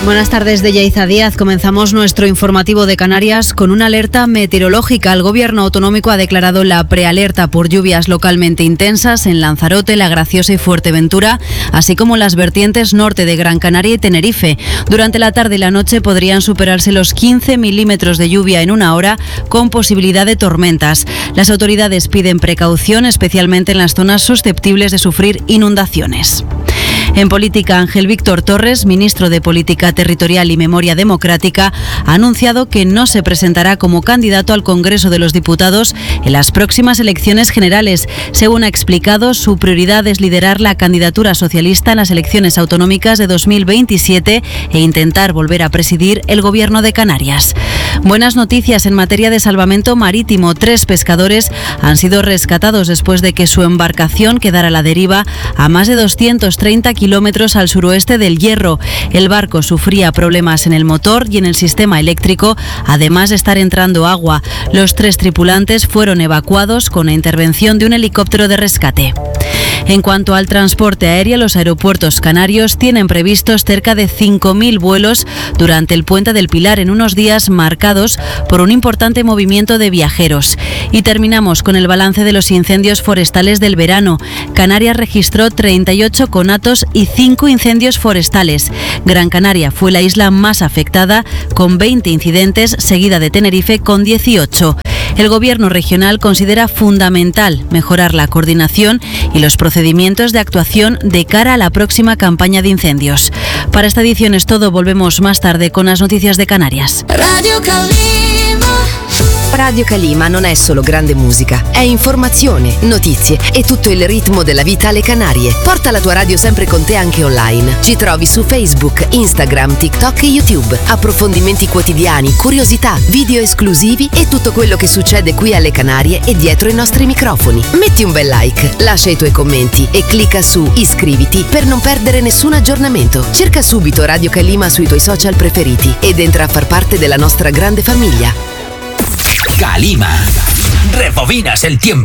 Buenas tardes de Yaiza Díaz. Comenzamos nuestro informativo de Canarias con una alerta meteorológica. El gobierno autonómico ha declarado la prealerta por lluvias localmente intensas en Lanzarote, La Graciosa y Fuerteventura, así como las vertientes norte de Gran Canaria y Tenerife. Durante la tarde y la noche podrían superarse los 15 milímetros de lluvia en una hora, con posibilidad de tormentas. Las autoridades piden precaución, especialmente en las zonas susceptibles de sufrir inundaciones. En política, Ángel Víctor Torres, ministro de Política Territorial y Memoria Democrática, ha anunciado que no se presentará como candidato al Congreso de los Diputados en las próximas elecciones generales. Según ha explicado, su prioridad es liderar la candidatura socialista en las elecciones autonómicas de 2027 e intentar volver a presidir el Gobierno de Canarias. Buenas noticias en materia de salvamento marítimo. 3 pescadores han sido rescatados después de que su embarcación quedara a la deriva a más de 230 kilómetros al suroeste del Hierro. El barco sufría problemas en el motor y en el sistema eléctrico, además de estar entrando agua. Los 3 tripulantes fueron evacuados con la intervención de un helicóptero de rescate. En cuanto al transporte aéreo, los aeropuertos canarios tienen previstos cerca de 5.000 vuelos durante el Puente del Pilar, en unos días marcados por un importante movimiento de viajeros. Y terminamos con el balance de los incendios forestales del verano. Canarias registró 38 conatos y 5 incendios forestales. Gran Canaria fue la isla más afectada, con 20 incidentes, seguida de Tenerife con 18. El Gobierno regional considera fundamental mejorar la coordinación y los procedimientos de actuación de cara a la próxima campaña de incendios. Para esta edición es todo. Volvemos más tarde con las noticias de Canarias. Radio Calima non è solo grande musica, è informazione, notizie e tutto il ritmo della vita alle Canarie. Porta la tua radio sempre con te anche online. Ci trovi su Facebook, Instagram, TikTok e YouTube. Approfondimenti quotidiani, curiosità, video esclusivi e tutto quello che succede qui alle Canarie e dietro i nostri microfoni. Metti un bel like, lascia i tuoi commenti e clicca su iscriviti per non perdere nessun aggiornamento. Cerca subito Radio Calima sui tuoi social preferiti ed entra a far parte della nostra grande famiglia. Calima. Rebobinas el tiempo.